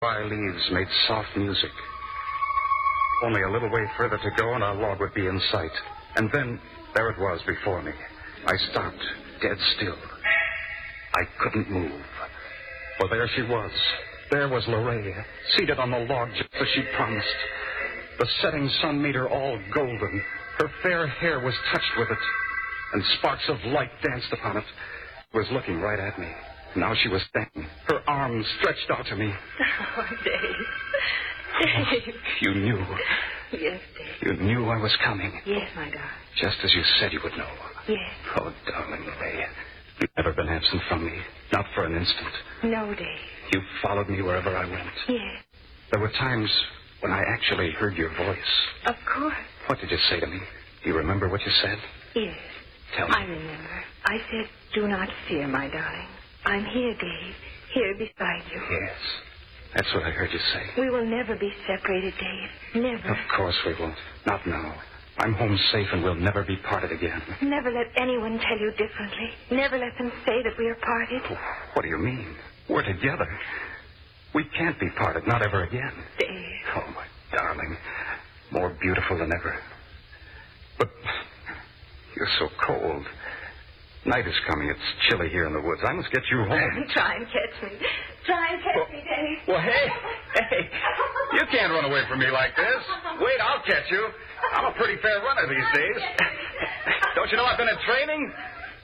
Dry leaves made soft music. Only a little way further to go and our log would be in sight. And then, there it was before me. I stopped, dead still. I couldn't move. For there she was. There was Lorraine, seated on the log just as she promised. The setting sun made her all golden. Her fair hair was touched with it, and sparks of light danced upon it. She was looking right at me. Now she was standing, her arms stretched out to me. Oh, Dave. Dave. You knew. Yes, Dave. You knew I was coming. Yes, my darling. Just as you said you would know. Yes. Oh, darling Ray, you've never been absent from me. Not for an instant. No, Dave. You followed me wherever I went. Yes. There were times when I actually heard your voice. Of course. What did you say to me? Do you remember what you said? Yes. Tell me. I remember. I said, do not fear, my darling. I'm here, Dave. Here beside you. Yes. That's what I heard you say. We will never be separated, Dave. Never. Of course we won't. Not now. I'm home safe and we'll never be parted again. Never let anyone tell you differently. Never let them say that we are parted. What do you mean? We're together. We can't be parted, not ever again. Dave. Oh, my darling. More beautiful than ever. But you're so cold. Night is coming. It's chilly here in the woods. I must get you home. Try and catch me. Try and catch me, Dave. Well, hey. You can't run away from me like this. Wait, I'll catch you. I'm a pretty fair runner these days. Don't you know I've been in training?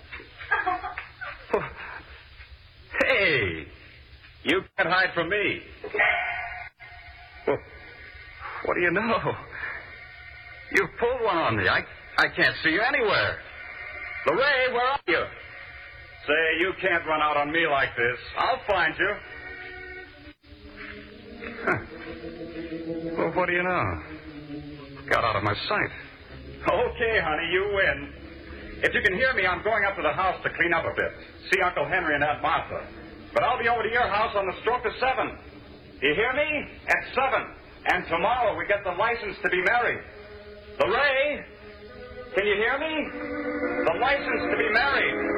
Hey, you can't hide from me. Well, what do you know? You've pulled one on me. I can't see you anywhere. Lorraine, where are you? Say, you can't run out on me like this. I'll find you. Huh. Well, what do you know? Got out of my sight. Okay, honey, you win. If you can hear me, I'm going up to the house to clean up a bit. See Uncle Henry and Aunt Martha. But I'll be over to your house on the stroke of 7. Do you hear me? At 7. And tomorrow we get the license to be married. Lorraine, can you hear me? The license to be married.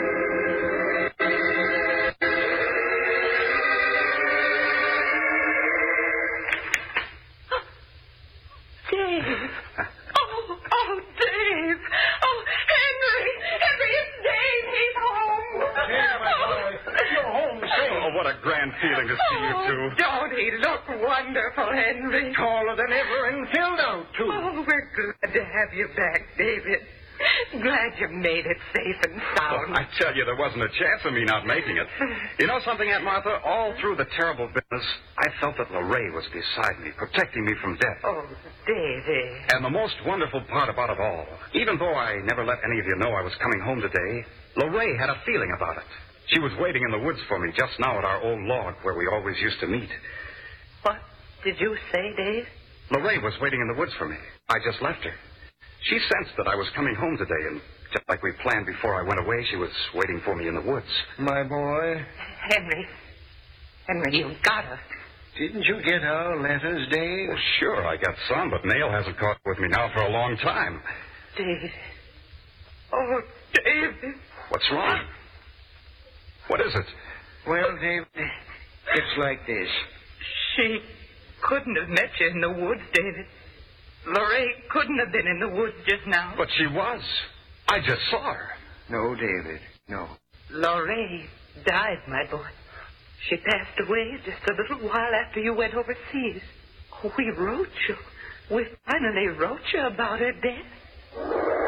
Dave. Oh, Dave. Oh, Henry. Henry, it's Dave. He's home. Here, my boy. You're home safe. Oh, what a grand feeling to see you two. Don't he look wonderful, Henry? Taller than ever and filled out, too. Oh, we're glad to have you back, David. Glad you made it safe and sound. I tell you, there wasn't a chance of me not making it. You know something, Aunt Martha? All through the terrible business, I felt that Lorraine was beside me, protecting me from death. Oh, David. And the most wonderful part about it all, even though I never let any of you know I was coming home today, Lorraine had a feeling about it. She was waiting in the woods for me just now at our old log where we always used to meet. What did you say, Dave? Lorraine was waiting in the woods for me. I just left her. She sensed that I was coming home today, and just like we planned before I went away, she was waiting for me in the woods. My boy. Henry, you've got her. Didn't you get our letters, Dave? Well, sure, I got some, but Nail hasn't caught up with me now for a long time. David. Oh, David. What's wrong? What is it? Well, Dave, it's like this. She couldn't have met you in the woods, David. Lorraine couldn't have been in the woods just now. But she was. I just saw her. No, David, no. Lorraine died, my boy. She passed away just a little while after you went overseas. We wrote you. We finally wrote you about her death.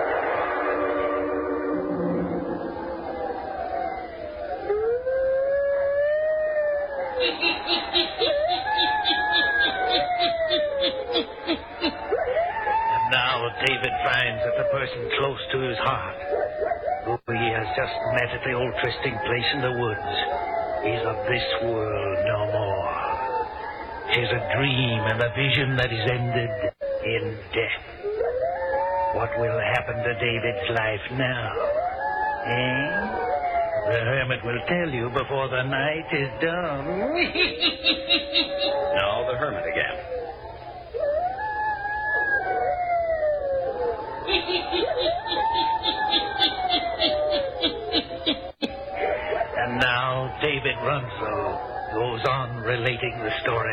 And now David finds that the person close to his heart, who he has just met at the old trysting place in the woods, is of this world no more. 'Tis a dream and a vision that is ended in death. What will happen to David's life now? The hermit will tell you before the night is done. No, the hermit again. And now David Runsell goes on relating the story